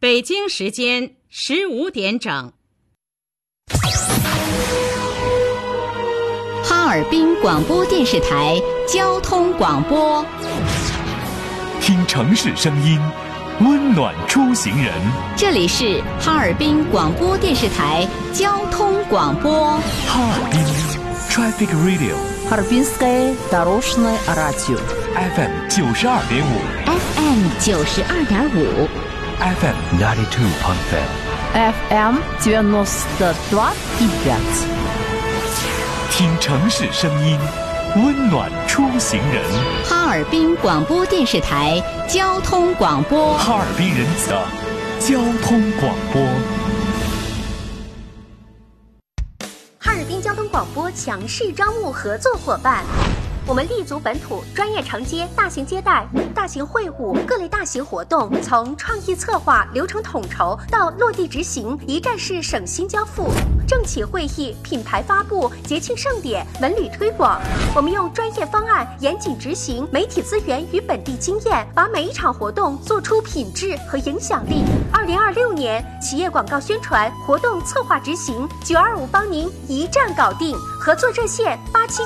北京时间15点整。 哈尔滨广播电视台交通广播， 听城市声音，温暖出行人。 这里是哈尔滨广播电视台交通广播。 哈尔滨 Traffic Radio， Harbinskое дорожное радио FM 92.5 FM 92.5 FM 92.5 FM 92.5。 听城市声音，温暖出行人。 哈尔滨广播电视台交通广播， 哈尔滨人的交通广播。 哈尔滨交通广播强势招募合作伙伴。我们立足本土，专业承接大型接待、大型会晤、各类大型活动，从创意策划、流程统筹到落地执行，一站式省心交付。政企会议、品牌发布、节庆盛典、文旅推广，我们用专业方案严谨执行，媒体资源与本地经验，把每一场活动做出品质和影响力。2026年企业广告宣传活动策划执行，925帮您一站搞定。合作热线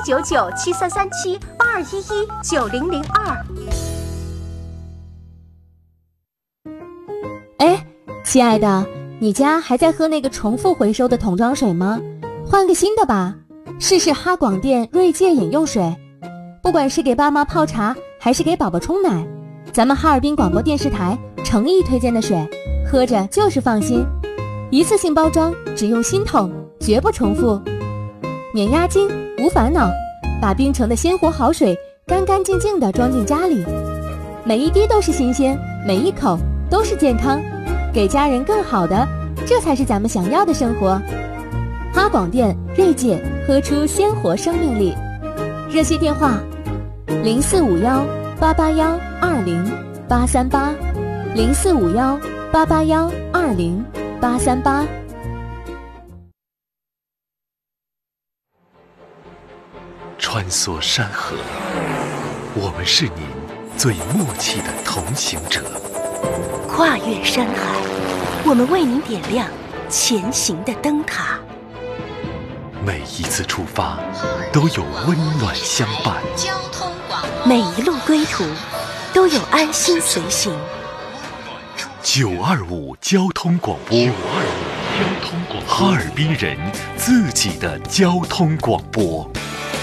8799733782119002。 哎，亲爱的，你家还在喝那个重复回收的桶装水吗？换个新的吧，试试哈广电锐界饮用水。不管是给爸妈泡茶，还是给宝宝冲奶，咱们哈尔滨广播电视台诚意推荐的水，喝着就是放心。一次性包装，只用新桶，绝不重复。免押金，无烦恼，把冰城的鲜活好水干干净净地装进家里，每一滴都是新鲜，每一口都是健康，给家人更好的，这才是咱们想要的生活。哈广电锐界，喝出鲜活生命力。热线电话045188120838 045188120838。 穿梭山河，我们是您最默契的同行者。 跨越山海，我们为您点亮前行的灯塔。 每一次出发都有温暖相伴， 交通广播， 每一路归途都有安心随行。 925交通广播，哈尔滨人自己的交通广播。